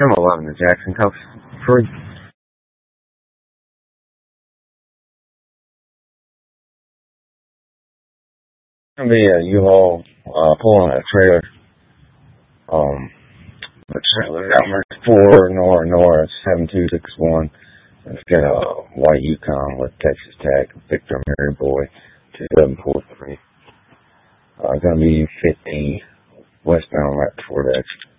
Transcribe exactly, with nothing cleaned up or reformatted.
I'm eleven to Jackson, Cup three. Gonna be a U-Haul uh, pulling a trailer. Um, the trailer number four Nora Nora seven two six one. It's got a white Yukon with Texas tag, Victor Mary Boy two seven four three. Uh, gonna be fifteen westbound right before that.